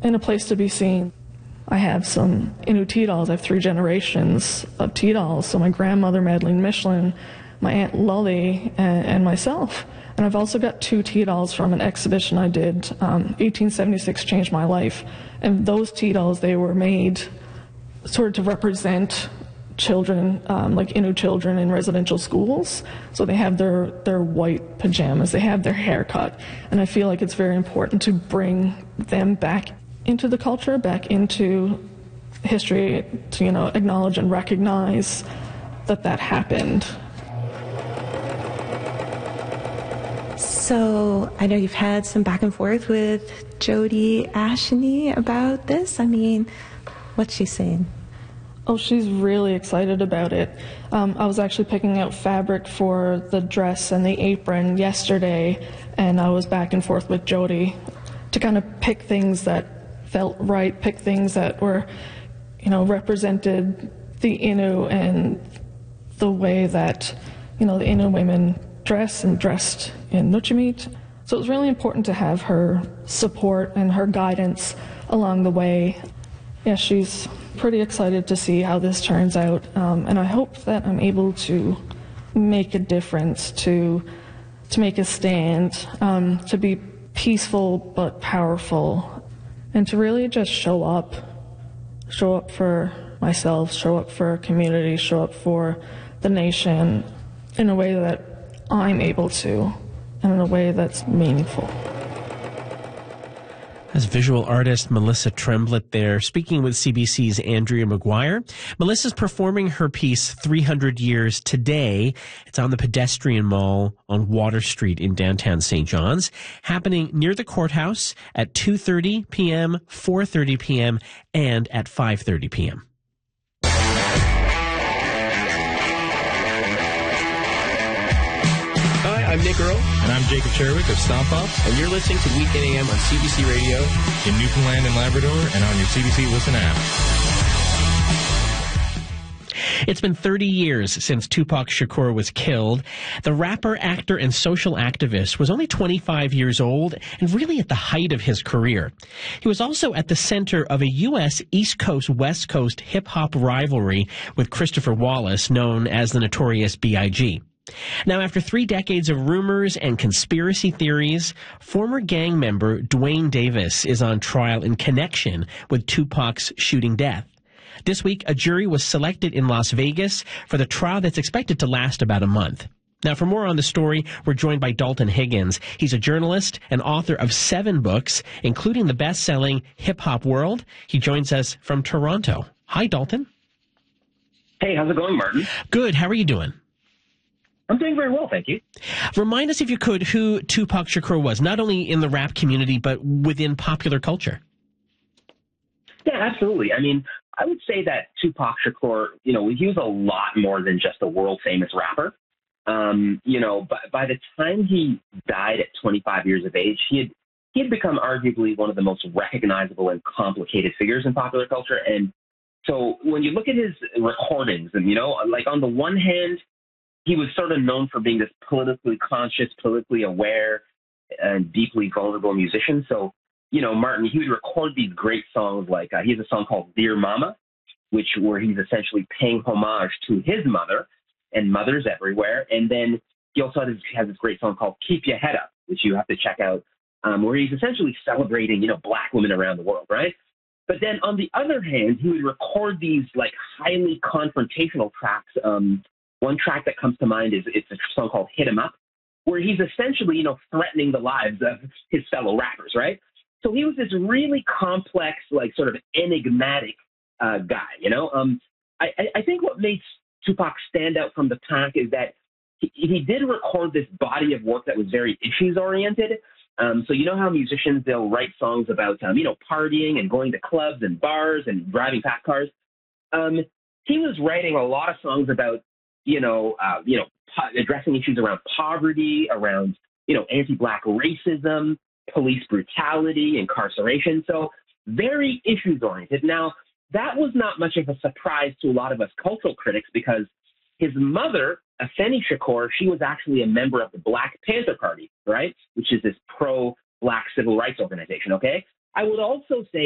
and a place to be seen. I have some Innu tea dolls. I have 3 generations of tea dolls. So my grandmother, Madeline Michelin, my Aunt Lully, and myself. And I've also got 2 tea dolls from an exhibition I did, 1876 Changed My Life. And those tea dolls, they were made sort of to represent children, like Innu children in residential schools. So they have their white pajamas, they have their haircut. And I feel like it's very important to bring them back into the culture, back into history, to, acknowledge and recognize that happened. So I know you've had some back and forth with Jody Asheny about this. I mean, what's she saying? Oh, she's really excited about it. I was actually picking out fabric for the dress and the apron yesterday, and I was back and forth with Jody to kind of pick things that felt right, pick things that were, represented the Innu and the way that, the Innu women dress and dressed in Nuu-chah-nulth. So it was really important to have her support and her guidance along the way. Yeah, she's pretty excited to see how this turns out, and I hope that I'm able to make a difference, to make a stand, to be peaceful but powerful, and to really just show up for myself, show up for our community, show up for the nation in a way that I'm able to, and in a way that's meaningful. As visual artist Melissa Tremblett there, speaking with CBC's Andrea McGuire. Melissa's performing her piece 300 Years Today. It's on the Pedestrian Mall on Water Street in downtown St. John's, happening near the courthouse at 2:30 p.m., 4:30 p.m., and at 5:30 p.m. I'm Nick Earl. And I'm Jacob Sherwick of Stomp Off. And you're listening to Weekend AM on CBC Radio in Newfoundland and Labrador and on your CBC Listen app. It's been 30 years since Tupac Shakur was killed. The rapper, actor, and social activist was only 25 years old and really at the height of his career. He was also at the center of a U.S. East Coast-West Coast hip-hop rivalry with Christopher Wallace, known as the Notorious B.I.G. Now, after 3 decades of rumors and conspiracy theories, former gang member Dwayne Davis is on trial in connection with Tupac's shooting death. This week, a jury was selected in Las Vegas for the trial that's expected to last about a month. Now, for more on the story, we're joined by Dalton Higgins. He's a journalist and author of 7 books, including the best-selling Hip Hop World. He joins us from Toronto. Hi, Dalton. Hey, how's it going, Martin? Good. How are you doing? I'm doing very well, thank you. Remind us, if you could, who Tupac Shakur was, not only in the rap community, but within popular culture. Yeah, absolutely. I mean, I would say that Tupac Shakur, he was a lot more than just a world-famous rapper. But by the time he died at 25 years of age, he had become arguably one of the most recognizable and complicated figures in popular culture. And so when you look at his recordings, and, like on the one hand, he was sort of known for being this politically conscious, politically aware, and deeply vulnerable musician. So, Martin, he would record these great songs like he has a song called Dear Mama, where he's essentially paying homage to his mother and mothers everywhere. And then he also has this great song called Keep Your Head Up, which you have to check out, where he's essentially celebrating, Black women around the world, right? But then on the other hand, he would record these like highly confrontational tracks. One track that comes to mind is it's a song called Hit 'Em Up, where he's essentially, threatening the lives of his fellow rappers, right? So he was this really complex, like sort of enigmatic guy, I think what makes Tupac stand out from the pack is that he did record this body of work that was very issues-oriented. So you know how musicians, they'll write songs about, partying and going to clubs and bars and driving fast cars? He was writing a lot of songs about addressing issues around poverty, around, anti-Black racism, police brutality, incarceration. So very issues-oriented. Now, that was not much of a surprise to a lot of us cultural critics because his mother, Afeni Shakur, she was actually a member of the Black Panther Party, right, which is this pro-Black civil rights organization, okay? I would also say